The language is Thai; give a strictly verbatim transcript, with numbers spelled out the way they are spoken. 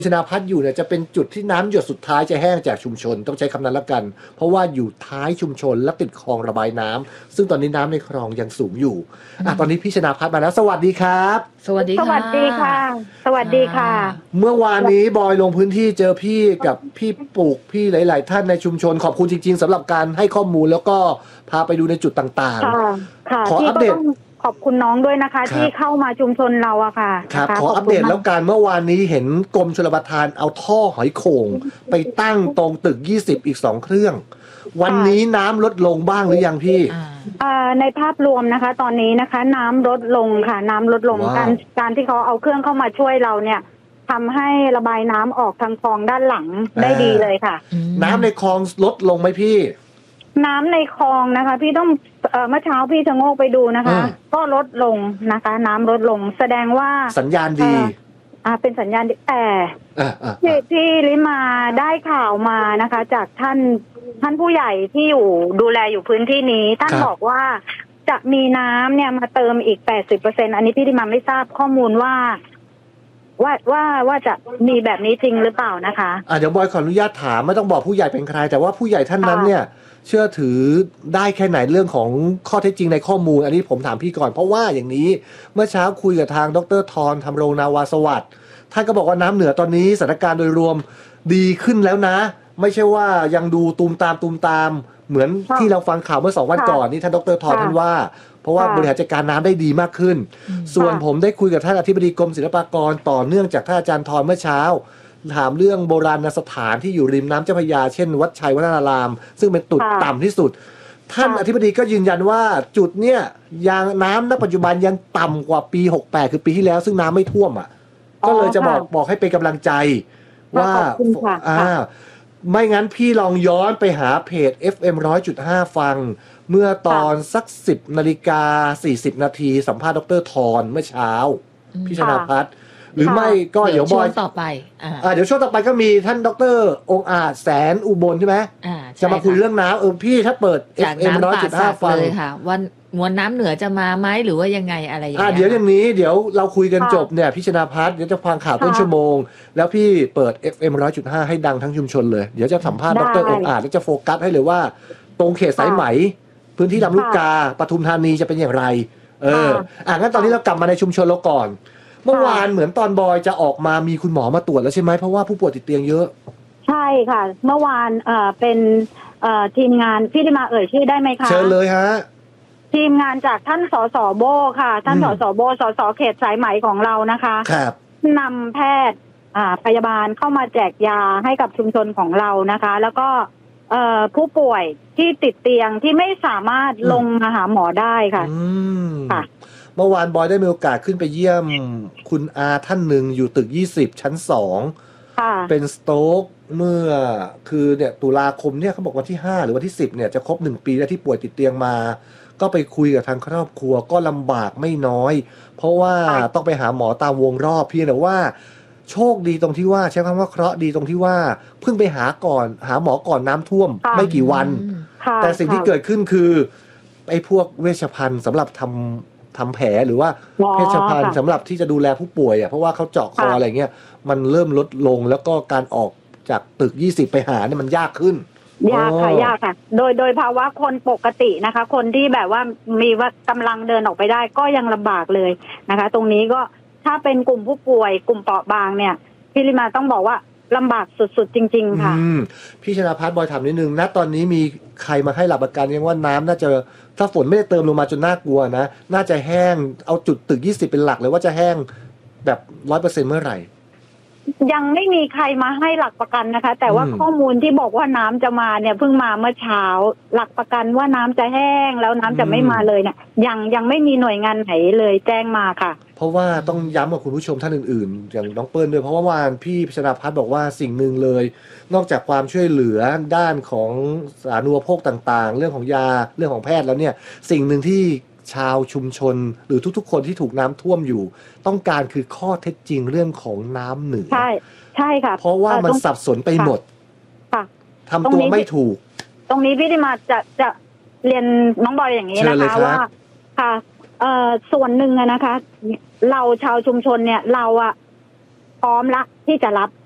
ชนาพัฒน์อยู่เนี่ยจะเป็นจุดที่น้ำหยดสุดท้ายจะแห้งจากชุมชนต้องใช้คำนั้นละกันเพราะว่าอยู่ท้ายชุมชนและติดคลองระบายน้ำซึ่งตอนนี้น้ำในคลองยังสูงอยู่อ่ะตอนนี้พี่ชนาพัฒน์มาแล้วสวัสดีครับสวัสดีค่ะสวัสดีค่ะสวัสดีค่ะเมื่อวานนี้บอยลงพื้นที่เจอพี่กับพี่ปุกพี่หลาย ๆ ท่านในชุมชนขอบคุณจริง ๆสำหรับการให้ข้อมูลแล้วก็พาไปดูในจุดต่างๆขออัปเดตขอบคุณน้องด้วยนะคะที่เข้ามาชุมชนเราอะค่ะครับขออัปเดตแล้วกันเมื่อวานนี้เห็นกรมชลประทานเอาท่อหอยโข่งไปตั้งตรงตึกยี่สิบอีกสองเครื่องวันนี้น้ำลดลงบ้างหรือยังพี่ในภาพรวมนะคะตอนนี้นะคะน้ำลดลงค่ะน้ำลดลงการการที่เขาเอาเครื่องเข้ามาช่วยเราเนี่ยทำให้ระบายน้ำออกทางคลองด้านหลังได้ดีเลยค่ะน้ำในคลองลดลงไหมพี่น้ำในคลองนะคะพี่ต้องเอ่อเมื่อเช้าพี่ชะโงกไปดูนะคะก็ลดลงนะคะน้ำลดลงแสดงว่าสัญญาณดีอ่าเป็นสัญญาณดีแต่ที่ที่ลิมาได้ข่าวมานะคะ จากท่านท่านผู้ใหญ่ที่อยู่ดูแลอยู่พื้นที่นี้ท่านบอกว่าจะมีน้ำเนี่ยมาเติมอีก แปดสิบเปอร์เซ็นต์ อันนี้พี่ลิมาไม่ทราบข้อมูลว่าว่าว่าว่าจะมีแบบนี้จริงหรือเปล่านะคะอ่าเดี๋ยวบอยขออนุญาตถามไม่ต้องบอกผู้ใหญ่เป็นใครแต่ว่าผู้ใหญ่ท่านนั้นเนี่ยเชื่อถือได้แค่ไหนเรื่องของข้อเท็จจริงในข้อมูลอันนี้ผมถามพี่ก่อนเพราะว่าอย่างนี้เมื่อเช้าคุยกับทางดร.ธรธรรมรงนาวาสวัสดิ์ท่านก็บอกว่าน้ำเหนือตอนนี้สถานการณ์โดยรวมดีขึ้นแล้วนะไม่ใช่ว่ายังดูตูมตามตูมตามเหมือนที่เราฟังข่าวเมื่อสองวันก่อนนี่ท่านดร.ธรท่านว่าเพราะว่าบริหารจัดการน้ำได้ดีมากขึ้นส่วนผมได้คุยกับท่านอธิบดีกรมศิลปากรต่อเนื่องจากท่านอาจารย์ธรเมื่อเช้าถามเรื่องโบราณสถานที่อยู่ริมน้ำเจ้าพระยาเช่นวัดชัยวนาราม ซึ่งเป็นจุดต่ำที่สุดท่านอธิบดีก็ยืนยันว่าจุดเนี้ยยังน้ำณปัจจุบันยังต่ำกว่าปีหกสิบแปดคือปีที่แล้วซึ่งน้ำไม่ท่วมอ่ะก็เลยจะบอกบอกให้เป็นกำลังใจว่าอ่าไม่งั้นพี่ลองย้อนไปหาเพจ เอฟ เอ็ม หนึ่งร้อยจุดห้า ฟังเมื่อตอนสักสิบนาฬิกาสี่สิบนาทีสัมภาษณ์ดร.ธรเมื่อเช้าพี่ชนาพัฒน์หรือไม่ก็เดี๋ยวบอยต่อไปอ่าเดี๋ยวช่วงต่อไปก็มีท่านดร.องค์อาจแสนอุบลใช่ไหมจะมาคุยเรื่องน้ำเออพี่ถ้าเปิด เอฟ เอ็ม หนึ่งร้อยจุดห้า ฟังเลยค่ะว่ามวลน้ำเหนือจะมาไหมหรือว่ายังไงอะไรอย่างเงี้ยเดี๋ยวอย่างนี้เดี๋ยวเราคุยกันจบเนี่ยพี่ชนาพัฒน์เดี๋ยวจะฟังข่าวต้นชั่วโมงแล้วพี่เปิด เอฟ เอ็ม หนึ่งร้อยจุดห้า ให้ดังทั้งชุมชนเลยเดี๋ยวจะสัมภาษณ์ดร.องค์อาจแล้วจะโฟกัสให้เลยว่าตรงเขตสายไหมพื้นที่ลำลูกกาปทุมธานีจะเป็นอย่างไรเอออ่ะงั้นตอนนี้เรากลับมาในชุมชนเราก่อนเมื่อวานเหมือนตอนบอยจะออกมามีคุณหมอมาตรวจแล้วใช่ไหมเพราะว่าผู้ป่วยติดเตียงเยอะใช่ค่ะเมื่อวานเอ่อเป็นเอ่อทีมงานพี่ได้มาเอ่ยชื่อได้ไหมคะเชิญเลยฮะทีมงานจากท่านสสโบค่ะท่านสสโบสสเขตสายไหมของเรานะคะครับนำแพทย์อ่าพยาบาลเข้ามาแจกยาให้กับชุมชนของเรานะคะแล้วก็เอ่อผู้ป่วยที่ติดเตียงที่ไม่สามารถลงมาหาหมอได้ค่ะค่ะเมื่อวานบอยได้มีโอกาสขึ้นไปเยี่ยมคุณอาท่านหนึ่งอยู่ตึกยี่สิบชั้นสองเป็นสโตรกเมื่อคือเนี่ยตุลาคมเนี่ยเขาบอกวันที่ห้าหรือวันที่สิบเนี่ยจะครบหนึ่งปีแล้วที่ป่วยติดเตียงมาก็ไปคุยกับทางครอบครัวก็ลำบากไม่น้อยเพราะว่าต้องไปหาหมอตามวงรอบเพียงแต่ว่าโชคดีตรงที่ว่าใช้คำว่าเคราะห์ดีตรงที่ว่าเพิ่งไปหาก่อนหาหมอก่อนน้ำท่วมไม่กี่วันแต่สิ่งที่เกิดขึ้นคือไอ้พวกเวชภัณฑ์สำหรับทำทำแผลหรือว่าเวชภัณฑ์สำหรับที่จะดูแลผู้ป่วยอ่ะเพราะว่าเขาเจาะคออะไรเงี้ยมันเริ่มลดลงแล้วก็การออกจากตึกยี่สิบไปหาเนี่ยมันยากขึ้นยากค่ะยากค่ะโดยโดยภาวะคนปกตินะคะคนที่แบบว่ามีว่ากำลังเดินออกไปได้ก็ยังลำบากเลยนะคะตรงนี้ก็ถ้าเป็นกลุ่มผู้ป่วยกลุ่มเปราะบางเนี่ยพี่ลิมาต้องบอกว่าลำบากสุดๆจริงๆค่ะพี่ชนาภัทรบอยถามนิดนึงณตอนนี้มีใครมาให้หลักประกันยังว่าน้ำน่าจะถ้าฝนไม่ได้เติมลงมาจนน่ากลัวนะน่าจะแห้งเอาจุดตึกยี่สิบเป็นหลักเลยว่าจะแห้งแบบ ร้อยเปอร์เซ็นต์ เมื่อไหร่ยังไม่มีใครมาให้หลักประกันนะคะแต่ว่าข้อมูลที่บอกว่าน้ำจะมาเนี่ยเพิ่งมาเมื่อเช้าหลักประกันว่าน้ำจะแห้งแล้วน้ำจะไม่มาเลยเนี่ยยังยังไม่มีหน่วยงานไหนเลยแจ้งมาค่ะเพราะว่าต้องย้ำกับคุณผู้ชมท่านอื่นๆอย่างน้องเปิ้ลด้วยเพราะว่าวานพี่ชนาภัทรบอกว่าสิ่งหนึ่งเลยนอกจากความช่วยเหลือด้านของสาธารณูปโภคต่างๆเรื่องของยาเรื่องของแพทย์แล้วเนี่ยสิ่งหนึ่งที่ชาวชุมชนหรือทุกๆคนที่ถูกน้ำท่วมอยู่ต้องการคือข้อเท็จจริงเรื่องของน้ำเหนือใช่ใช่ค่ะเพราะว่ามันสับสนไปหมดค่ะทำตัวไม่ถูกตรงนี้พี่ได้มาจะจะเรียนน้องบอยอย่างนี้นะคะว่าค่ะเอ่อส่วนหนึ่งนะคะเราชาวชุมชนเนี่ยเราอะพร้อมละที่จะรับ